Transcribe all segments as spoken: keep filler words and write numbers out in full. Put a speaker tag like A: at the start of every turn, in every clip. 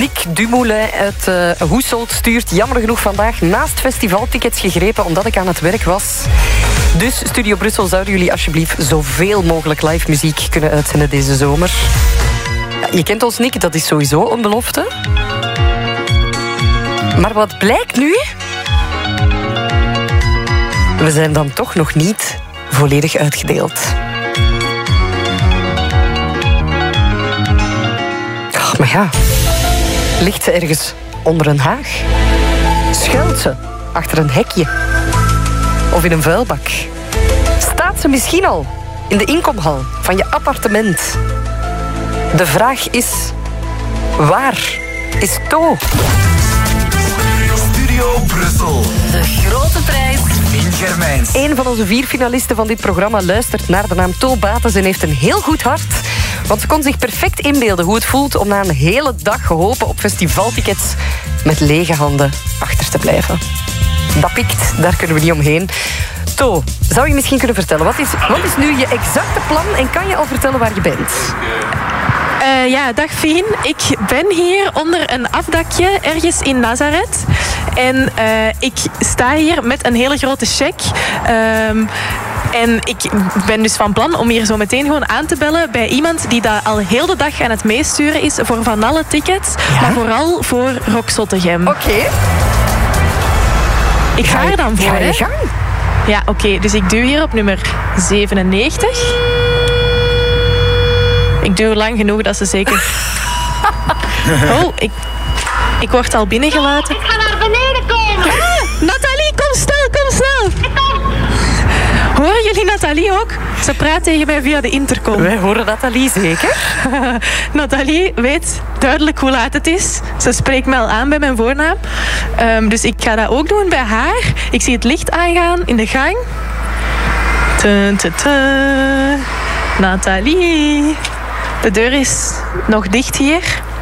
A: Nick Dumoulin uit uh, Hoeselt stuurt jammer genoeg vandaag naast festivaltickets gegrepen omdat ik aan het werk was. Dus Studio Brussel, zouden jullie alsjeblieft zoveel mogelijk live muziek kunnen uitzenden deze zomer? Ja, je kent ons, Nick, dat is sowieso een belofte. Maar wat blijkt nu? We zijn dan toch nog niet volledig uitgedeeld. Oh, maar ja, ligt ze ergens onder een haag? Schuilt ze achter een hekje? Of in een vuilbak? Staat ze misschien al in de inkomhal van je appartement? De vraag is, waar is To?
B: Studio Brussel.
C: De grote prijs.
B: Mien Germijns.
A: Een van onze vier finalisten van dit programma luistert naar de naam To Bates en heeft een heel goed hart. Want ze kon zich perfect inbeelden hoe het voelt om na een hele dag hopen op festivaltickets met lege handen achter te blijven. Dat pikt, daar kunnen we niet omheen. To, zou je misschien kunnen vertellen, wat is, wat is nu je exacte plan en kan je al vertellen waar je bent?
D: Uh, ja, dag Fien. Ik ben hier onder een afdakje ergens in Nazareth. En uh, ik sta hier met een hele grote cheque. Um, En ik ben dus van plan om hier zo meteen gewoon aan te bellen bij iemand die dat al heel de dag aan het meesturen is voor van alle tickets. Ja? Maar vooral voor Rock Zottegem.
A: Oké. Okay.
D: Ik ga, ga er dan voor,
A: ga je gang?
D: Ja, oké. Okay, dus ik duw hier op nummer zevenennegentig. Ik duw lang genoeg dat ze zeker... Oh, ik, ik word al binnengelaten.
E: Ik ga naar beneden komen.
D: Ah, Nathalie, kom snel, kom snel.
E: Ik kom.
D: Horen jullie Nathalie ook? Ze praat tegen mij via de intercom.
A: Wij horen Nathalie zeker.
D: Nathalie weet duidelijk hoe laat het is. Ze spreekt mij al aan bij mijn voornaam. Um, dus ik ga dat ook doen bij haar. Ik zie het licht aangaan in de gang. Tun, tun, tun. Nathalie. De deur is nog dicht hier.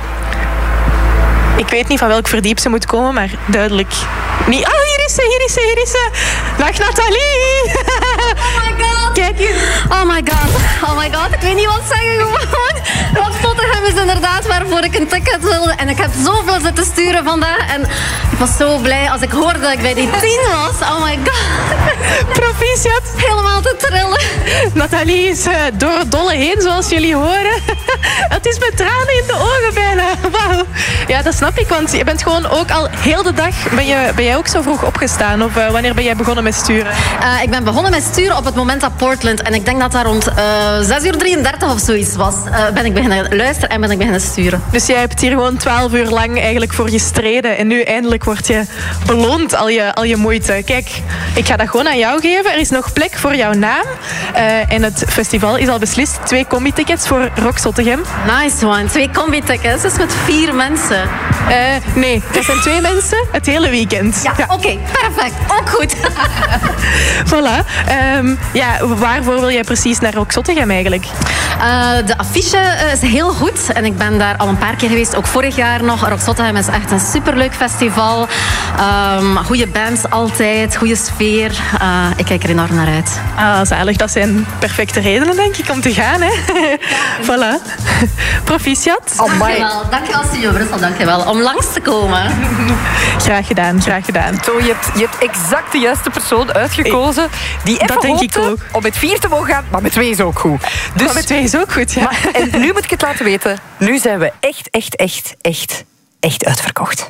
D: Ik weet niet van welk verdiep ze moet komen, maar duidelijk niet. Oh, hier is ze, hier is ze, hier is ze. Dag Nathalie.
E: Oh my god.
D: Kijk hier.
E: Oh my god. Oh my god. Ik weet niet wat zeggen gewoon. Rock Zottegem is inderdaad waarvoor ik een ticket wilde. En ik heb zoveel zitten sturen vandaag. En ik was zo blij als ik hoorde dat ik bij die tien was. Oh my god.
D: Proficiat.
E: Helemaal te trillen.
D: Nathalie is uh, door het dolle heen, zoals jullie horen. Het is met tranen in de ogen bijna. Wauw. Ja, dat snap ik, want je bent gewoon ook al heel de dag... Ben, je, ben jij ook zo vroeg opgestaan? Of uh, wanneer ben jij begonnen met sturen?
E: Uh, ik ben begonnen met sturen op het moment dat Portland... En ik denk dat dat rond uh, zes uur drieëndertig of zoiets was. Uh, ben ik beginnen luisteren en ben ik beginnen sturen.
D: Dus jij hebt hier gewoon twaalf uur lang eigenlijk voor gestreden. En nu eindelijk word je beloond, al je, al je moeite. Kijk, ik ga dat gewoon aan jou geven. Er is nog plek voor jouw naam. Uh, en het festival is al beslist. Twee combi-tickets voor Rock Zottegem.
E: Nice one. Twee combi-tickets. Dat is met vier mensen.
D: Uh, nee, dat zijn twee mensen het hele weekend.
E: Ja, ja. Oké. Okay, perfect. Ook goed.
D: Voilà. Um, ja, waarvoor wil jij precies naar Rock Zottegem eigenlijk?
E: Uh, de affiche uh, is heel goed. En ik ben daar al een paar keer geweest. Ook vorig jaar nog. Rock Zottegem is echt een superleuk festival. Um, goede bands altijd. Goede sfeer. Uh, ik kijk er enorm naar uit.
D: Ah, zalig. Dat zijn perfecte redenen, denk ik, om te gaan. Hè? Ja. Voilà. Proficiat.
E: Oh, dankjewel. Dankjewel, Studio Brussel. Dankjewel. Om langs te komen.
D: Graag gedaan. Graag gedaan.
A: Zo, je hebt, je hebt exact de juiste persoon uitgekozen. Die even
D: dat denk ik ook.
A: Om met vier te mogen gaan. Maar met twee is ook goed.
D: Dus, maar met twee is ook goed, ja.
A: Maar, en nu moet ik het laten weten. Nu zijn we echt, echt, echt, echt, echt uitverkocht.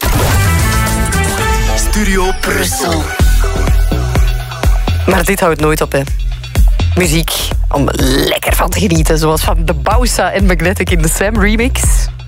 B: Studio Brussel.
A: Maar dit houdt nooit op, hè. Muziek om lekker van te genieten. Zoals van de Bausa en Magnetic in de Sam remix.